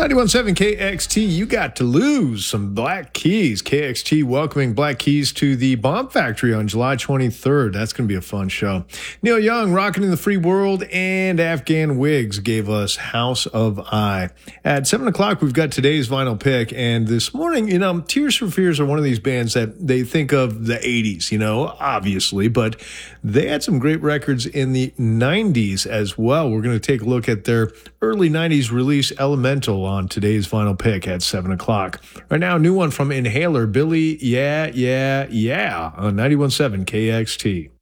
91.7 KXT, you got to lose some Black Keys. KXT welcoming Black Keys to the Bomb Factory on July 23rd. That's going to be a fun show. Neil Young, Rockin' in the Free World, and Afghan Wigs gave us House of I. At 7 o'clock, we've got today's vinyl pick, and this morning, Tears for Fears are one of these bands that they think of the 80s, obviously, but they had some great records in the 90s as well. We're going to take a look at their early 90s release, Elemental, on today's vinyl pick at 7 o'clock. Right now, a new one from Inhaler, Billy, Yeah, Yeah, Yeah, on 91.7 KXT.